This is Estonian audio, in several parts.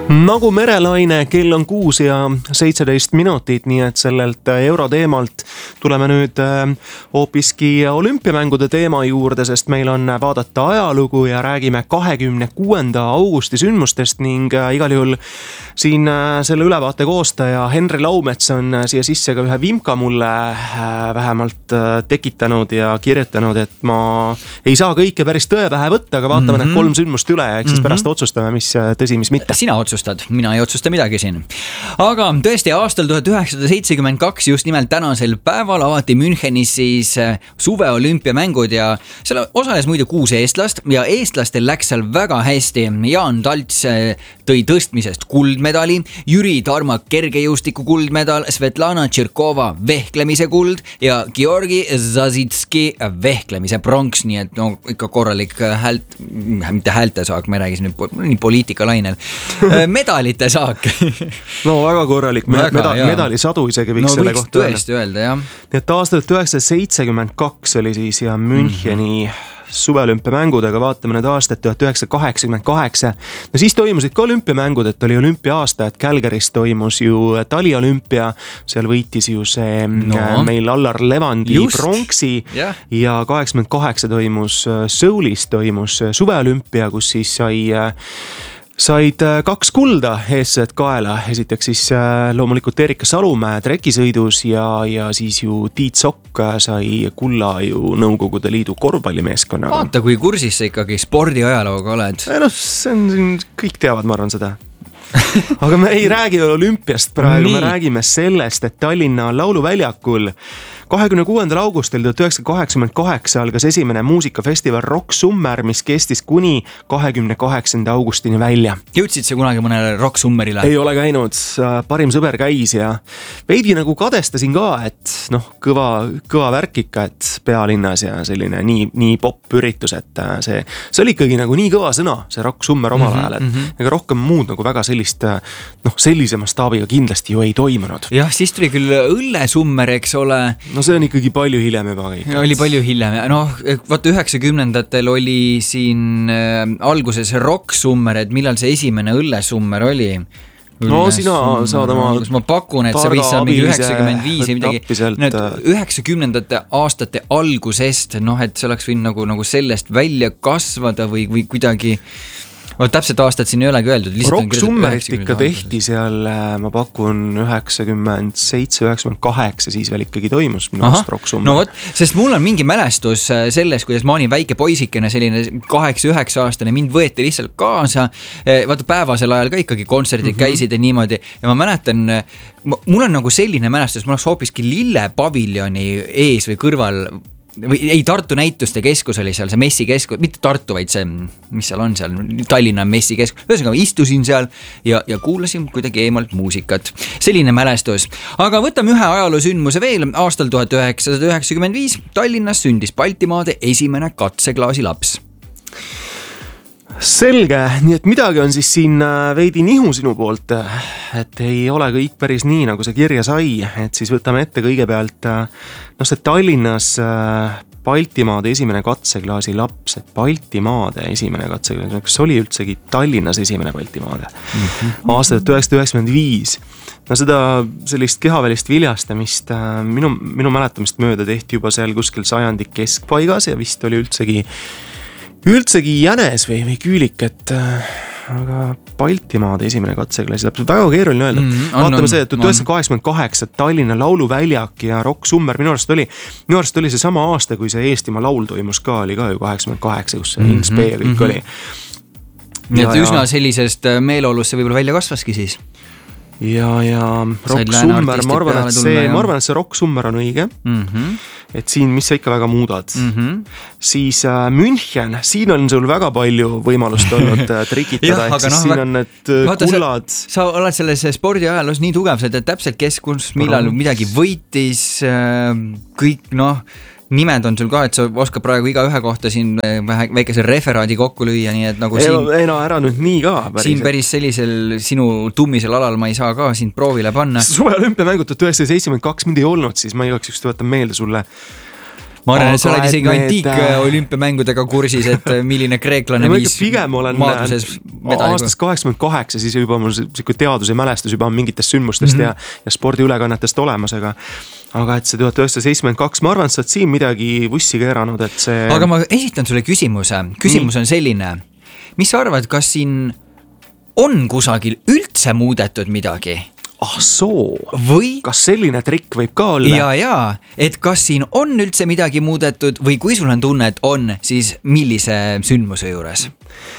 Nagu merelaine, kell on 6 ja 17 minutit, nii et sellelt euroteemalt tuleme nüüd hoopiski olümpiamängude teema juurde, sest meil on vaadata ajalugu ja räägime 26. augusti sündmustest ning igal juhul siin selle ülevaate koostaja Henri Laumets on siia sisse ka ühe vimka mulle vähemalt tekitanud ja kirjutanud, et ma ei saa kõike päris tõe pähe võtta, aga vaatame need 3 sündmust üle ja eks siis pärast otsustame, mis tõsi, mis mitte. Sina otsustad, mina ei otsusta midagi siin. Aga tõesti aastal 1972 just nimelt tänasel päeval avati Münchenis siis suveolümpiamängud ja seal osales muidu 6 eestlast ja eestlastel läks seal väga hästi. Jaan Talts tõi tõstmisest kuldmedali, Jüri Tarmak kergejõustiku kuldmedal, Svetlana Tširkova vehklemise kuld ja Georgi Zazitski vehklemise pronks, nii et no ikka korralik mitte häältesaak, ma räägis nüüd poliitikalainel, medalite saak. No väga korralik, medalisadu isegi võiks selle kohta öelda, jah. Nii et aastal 1972 oli siis ja Müncheni suveolümpiamängudega vaatame need aastad 1988. No siis toimusid ka olümpiamängud, et oli olümpia-aasta, et Calgary's toimus ju taliolümpia, seal võitis ju see meil Allar Levandi pronksi ja 88 toimus Soulis toimus suveolümpia, kus siis said 2 kulda eestsed kaela, esiteks siis loomulikult Erika Salumäe trekisõidus ja siis ju Tiit Sokk sai kulla ju Nõukogude Liidu korvpallimeeskonnaga. Vaata, kui kursis sa ikkagi spordiajalooga oled. No see on, kõik teavad, ma arvan seda. Aga me ei räägi olümpiast praegu, me räägime sellest, et Tallinna lauluväljakul 26. augustil 1988 algas esimene muusikafestival Rock Summer, mis kestis kuni 28. augustini välja. Jõudsid sa kunagi mõnele Rock Summerile? Ei ole käinud, parim sõber käis ja veidi nagu kadestasin ka, et kõva värk ikka, et pealinnas ja selline nii pop üritus, et see oli ikkagi nagu nii kõva sõna, see Rock Summer omal ajal, et ega rohkem muud nagu väga sellise mastaabiga kindlasti ju ei toimunud. Jah, siis tuli küll õllesummer, eks ole. No see on ikkagi palju hiljem juba kõik. Oli palju hiljem. Vaata 90-ndatel oli siin alguses Rock Summer, et millal see esimene õllesummer oli? No sina saad oma ma pakun, et sa võis mingi 95 ja midagi 90-ndate aastate algusest, et see oleks võinud nagu sellest välja kasvada või kuidagi täpselt aastat siin ei olegi öeldud. Rock Summerit ikka tehti seal, ma pakun 97-98, siis veel ikkagi toimus minu aast Rock Summer. No võt, sest mul on mingi mälestus selles, kuidas ma olin väike poisikene, selline 8-9 aastane, mind võeti lihtsalt kaasa, vaata päevasel ajal ka ikkagi kontserdid käisid ja niimoodi ja ma mäletan, mul on nagu selline mälestus, mul oleks hoopiski Lillepaviljoni ees või kõrval ei, Tartu näituste keskus oli seal, see messikeskus, mitte Tartu, vaid see, mis seal on seal, Tallinna messikeskus. Ühesõnaga, istusin seal ja kuulasin kuidagi eemalt muusikat. Selline mälestus. Aga võtame ühe ajaloosündmuse veel. Aastal 1995 Tallinnas sündis Baltimaade esimene katseklaasi laps. Selge, nii et midagi on siis siin veidi nihu sinu poolt, et ei ole kõik päris nii, nagu see kirja sai, et siis võtame ette kõigepealt see Tallinnas Baltimaade esimene katseklaasi laps, et Baltimaade esimene katseklaasi, kas oli üldsegi Tallinnas esimene Baltimaade? Aastal 1995. No seda sellist kehavälist viljastamist minu mäletamist mööda tehti juba seal kuskil sajandi keskpaigas ja vist oli üldsegi jänes või küülik, et aga Baltimaade esimene katseklaasi laps, väga keeruline öelda. Vaatame see, et 1988 Tallinna lauluväljak ja Rock Summer, minu arust oli see sama aasta, kui see Eestimaa laul toimus ka, oli ka ju 88, kus see Inks B ja kõik oli. Nii et üsna sellisest meeleolust see võib-olla välja kasvaski siis. Ja Rock Summer, ma arvan, et see Rock Summer on õige, et siin, mis sa ikka väga muudad. Siis München, siin on sul väga palju võimalust olnud trikitada, ehk siis siin on need kullad. Sa oled selles spordiajaloos nii tugev, sa tead täpselt keskus, millal midagi võitis, kõik nimed on sul ka, et sa oskad praegu iga ühe kohta siin väikese referaadi kokku lüüa, nii et nagu siin ära nüüd nii ka päris. Siin päris sellisel sinu tummisel alal ma ei saa ka siin proovile panna. Suve olümpiamängud 1972 mind ei olnud, siis ma igaks võtan meelde sulle ma arvan, et sa oled isegi antiik-olümpiamängudega kursis, et milline kreeklane viis pigem olen aastast 88, siis juba mul siuke teaduse mälestus juba on mingitest sündmustest ja spordiülekannetest olemas, aga et see 1972, ma arvan, et sa oled siin midagi vussi keeranud, et see... Aga ma esitan sulle küsimuse. Küsimus on selline. Mis sa arvad, kas siin on kusagil üldse muudetud midagi? Või? Kas selline trikk võib ka olla? Ja, et kas siin on üldse midagi muudetud või kui sul on tunne, et on, siis millise sündmuse juures?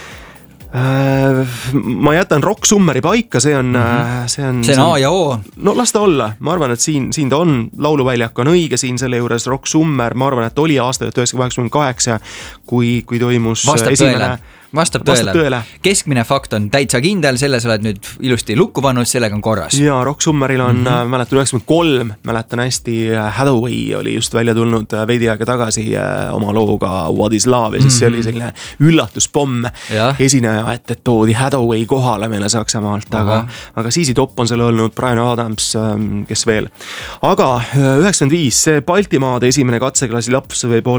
Ma jätan Rock Summeri paika, see on A ja O. No las ta olla, ma arvan, et siin ta on, lauluväljak on õige siin selle juures, Rock Summer, ma arvan, et oli aasta 1988, kui toimus Vastab tõele. Keskmine fakt on täitsa kindel, selles oled nüüd ilusti lukku pannud, sellega on korras. Ja Rock Summeril on, mäletan 93, mäletan hästi, Hathaway oli just välja tulnud veidi aega tagasi oma looga What is Love ja siis see oli selline üllatuspomm esineja, et toodi Hathaway kohale meile Saksamaalt, aga Zizi Top on seal olnud, Bryan Adams, kes veel. Aga 95, see Baltimaade esimene katseklassi laps võib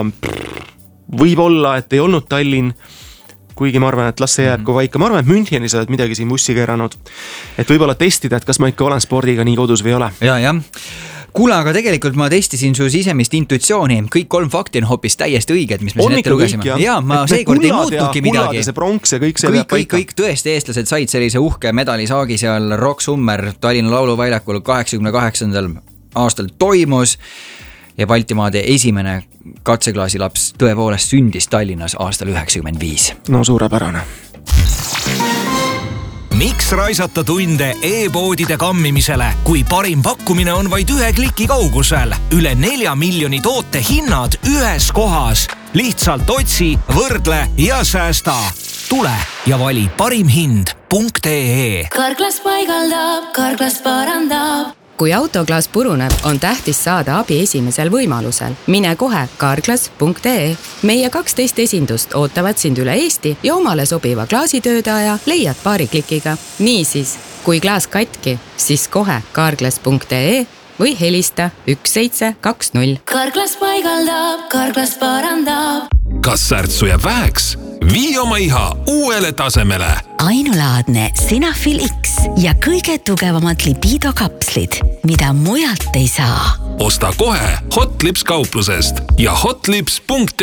olla, et ei olnud Tallinn, kuigi ma arvan, et las see jääb ka paika. Ma arvan, et Münchenis oled midagi siin mussi keeranud. Et võib-olla testida, et kas ma ikka olen spordiga nii kodus või ei ole. Ja. Kuule, aga tegelikult ma testisin su sisemist intuitsiooni. Kõik 3 fakti on hoopis täiesti õiged, mis me siin ette lugesime. Ja, ma seekord ei muutunudki midagi. See pronks ja kõik see kõik tõesti eestlased said sellise uhke medalisaagi seal Rock Summer Tallinna lauluväljakul 88. aastal toimus. Ja Baltimaade esimene katseklaasi laps tõepoolest sündis Tallinnas aastal 95. No suurepärane. Miks raisata tunde e-poodide kammimisele, kui parim pakkumine on vaid 1 kliki kaugusel? Üle 4 miljoni toote hinnad ühes kohas. Lihtsalt otsi, võrdle ja säästa. Tule ja vali parimhind.ee. Karklas paigaldab, Karklas parandab. Kui autoklaas puruneb, on tähtis saada abi esimesel võimalusel. Mine kohe karklas.ee. Meie 12 esindust ootavad sind üle Eesti ja omale sobiva klaasitöödaja leiad paari klikiga. Niisiis, kui klaas katki, siis kohe karklas.ee või helista 1720. Karklas paigaldab, Karklas parandab. Kas särtsu jääb väheks? Vii oma iha uuele tasemele. Ainulaadne Sinafil X ja kõige tugevamad libido kapslid, mida mujalt ei saa. Osta kohe Hot Lips kauplusest ja hotlips.ee.